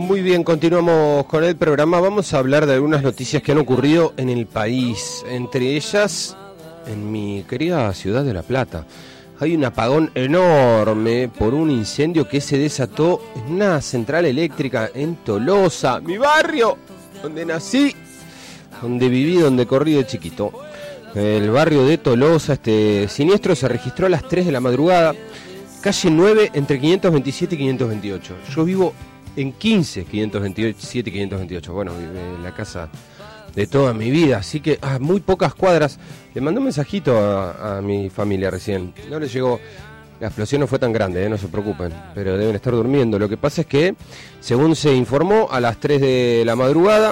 Muy bien, continuamos con el programa. Vamos a hablar de algunas noticias que han ocurrido en el país. Entre ellas, en mi querida ciudad de La Plata, hay un apagón enorme por un incendio que se desató en una central eléctrica en Tolosa, mi barrio, donde nací, donde viví, donde corrí de chiquito. El barrio de Tolosa, este siniestro se registró a las 3 de la madrugada, calle 9, entre 527 y 528. Yo vivo en 15, 527 y 528. Bueno, en la casa de toda mi vida, así que a muy pocas cuadras. Le mandé un mensajito a mi familia recién. No le llegó. La explosión no fue tan grande, no se preocupen, pero deben estar durmiendo. Lo que pasa es que, según se informó, a las 3 de la madrugada,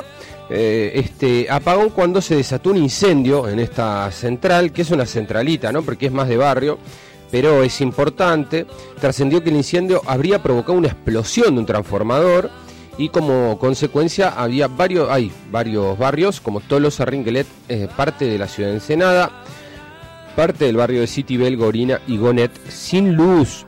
este apagón cuando se desató un incendio en esta central, que es una centralita, ¿no? Porque es más de barrio, pero es importante. Trascendió que el incendio habría provocado una explosión de un transformador y como consecuencia hay varios barrios como Tolosa, Ringuelet, parte de la ciudad de Ensenada, parte del barrio de Citibel, Gorina y Gonet sin luz.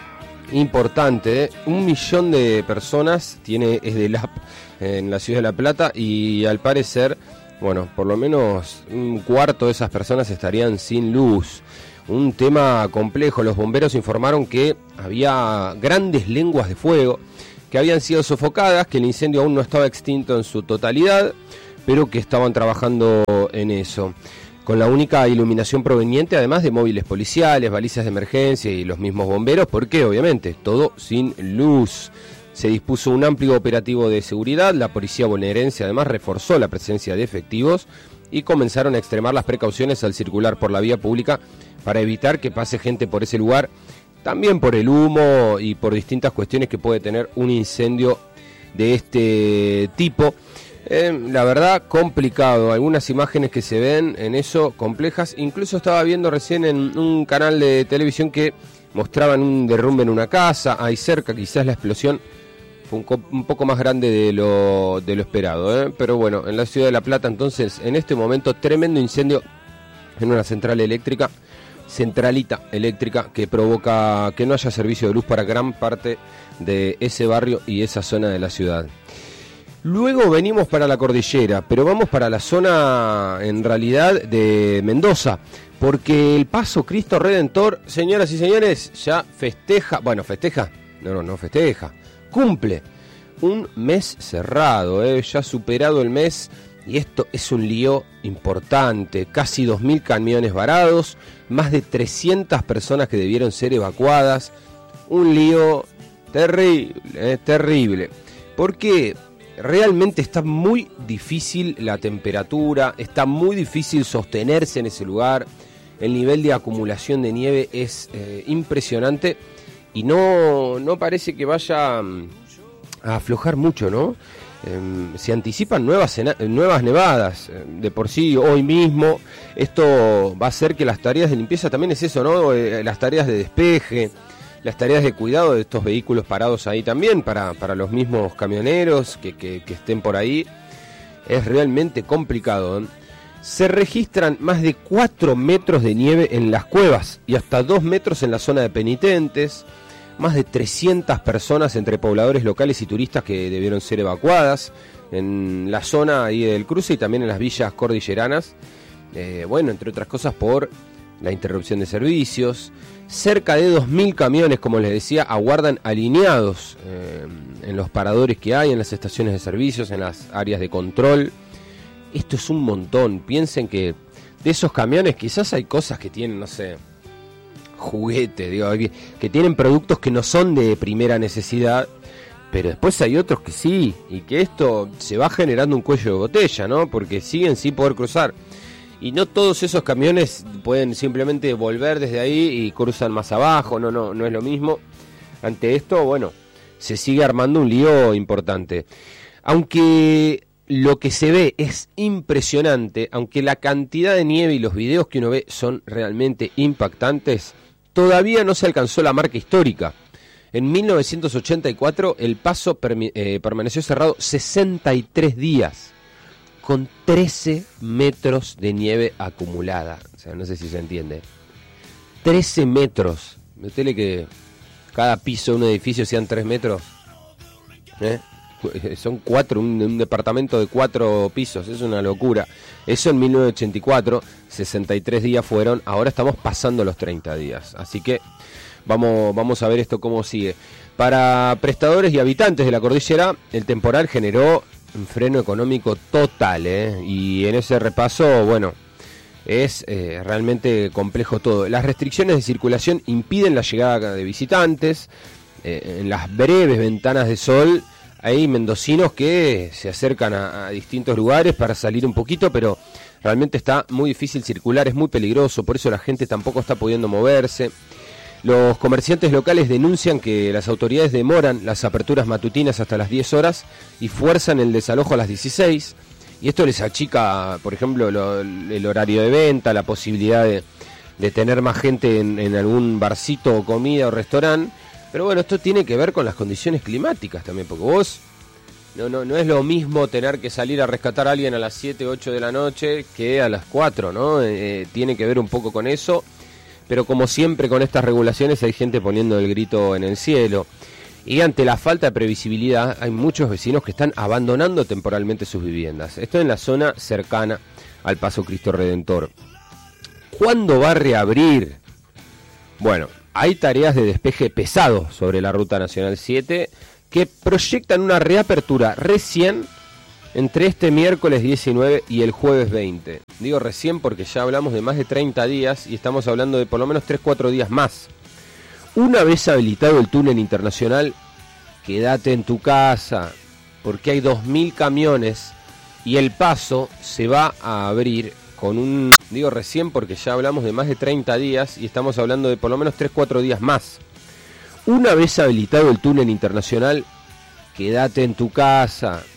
Importante, 1 millón de personas es de LAP en la ciudad de La Plata y al parecer, bueno, por lo menos un cuarto de esas personas estarían sin luz. Un tema complejo. Los bomberos informaron que había grandes lenguas de fuego que habían sido sofocadas, que el incendio aún no estaba extinto en su totalidad, pero que estaban trabajando en eso, con la única iluminación proveniente además de móviles policiales, balizas de emergencia y los mismos bomberos, porque obviamente todo sin luz. Se dispuso un amplio operativo de seguridad, la policía bonaerense además reforzó la presencia de efectivos y comenzaron a extremar las precauciones al circular por la vía pública para evitar que pase gente por ese lugar, también por el humo y por distintas cuestiones que puede tener un incendio de este tipo. La verdad, complicado. Algunas imágenes que se ven en eso, complejas. Incluso estaba viendo recién en un canal de televisión que mostraban un derrumbe en una casa ahí cerca. Quizás la explosión fue un poco más grande de lo esperado, Pero bueno, en la ciudad de La Plata, entonces, en este momento, tremendo incendio en una centralita eléctrica que provoca que no haya servicio de luz para gran parte de ese barrio y esa zona de la ciudad. Luego venimos para la cordillera, pero vamos para la zona, en realidad, de Mendoza, porque el Paso Cristo Redentor, señoras y señores, ya festeja, cumple un mes cerrado, ya superado el mes, y esto es un lío importante, casi 2.000 camiones varados, más de 300 personas que debieron ser evacuadas, un lío terrible, porque realmente está muy difícil la temperatura, está muy difícil sostenerse en ese lugar, el nivel de acumulación de nieve es impresionante y no parece que vaya a aflojar mucho, ¿no? Se anticipan nuevas nevadas, de por sí hoy mismo. Esto va a hacer que las tareas de limpieza también es eso, ¿no? Las tareas de despeje, las tareas de cuidado de estos vehículos parados ahí también, para los mismos camioneros que estén por ahí, es realmente complicado, Se registran más de 4 metros de nieve en las cuevas y hasta 2 metros en la zona de penitentes. Más de 300 personas entre pobladores locales y turistas que debieron ser evacuadas en la zona ahí del cruce y también en las villas cordilleranas. Entre otras cosas por la interrupción de servicios. Cerca de 2.000 camiones, como les decía, aguardan alineados en los paradores que hay, en las estaciones de servicios, en las áreas de control. Esto es un montón. Piensen que de esos camiones quizás hay cosas que tienen, no sé, juguete, que tienen productos que no son de primera necesidad, pero después hay otros que sí, y que esto se va generando un cuello de botella, ¿no? Porque siguen sin poder cruzar, y no todos esos camiones pueden simplemente volver desde ahí y cruzan más abajo, no es lo mismo. Ante esto, se sigue armando un lío importante, aunque lo que se ve es impresionante, aunque la cantidad de nieve y los videos que uno ve son realmente impactantes. Todavía no se alcanzó la marca histórica. En 1984 el paso permaneció cerrado 63 días, con 13 metros de nieve acumulada. O sea, no sé si se entiende. 13 metros. Metele que cada piso de un edificio sean 3 metros. son 4, un departamento de 4 pisos, es una locura. Eso en 1984, 63 días fueron, ahora estamos pasando los 30 días. Así que vamos a ver esto cómo sigue. Para prestadores y habitantes de la cordillera, el temporal generó un freno económico total, y en ese repaso, bueno, es realmente complejo todo. Las restricciones de circulación impiden la llegada de visitantes. En las breves ventanas de sol hay mendocinos que se acercan a distintos lugares para salir un poquito, pero realmente está muy difícil circular, es muy peligroso, por eso la gente tampoco está pudiendo moverse. Los comerciantes locales denuncian que las autoridades demoran las aperturas matutinas hasta las 10 horas y fuerzan el desalojo a las 16. Y esto les achica, por ejemplo, el horario de venta, la posibilidad de tener más gente en algún barcito o comida o restaurante. Pero bueno, esto tiene que ver con las condiciones climáticas también, porque vos no es lo mismo tener que salir a rescatar a alguien a las 7, 8 de la noche que a las 4, ¿no? Tiene que ver un poco con eso. Pero como siempre con estas regulaciones hay gente poniendo el grito en el cielo. Y ante la falta de previsibilidad hay muchos vecinos que están abandonando temporalmente sus viviendas. Esto en la zona cercana al Paso Cristo Redentor. ¿Cuándo va a reabrir? Bueno, hay tareas de despeje pesado sobre la Ruta Nacional 7 que proyectan una reapertura recién entre este miércoles 19 y el jueves 20. Digo recién porque ya hablamos de más de 30 días y estamos hablando de por lo menos 3-4 días más. Una vez habilitado el túnel internacional, quédate en tu casa, porque hay 2.000 camiones y el paso se va a abrir con un... Digo recién porque ya hablamos de más de 30 días y estamos hablando de por lo menos 3-4 días más. Una vez habilitado el túnel internacional, quédate en tu casa,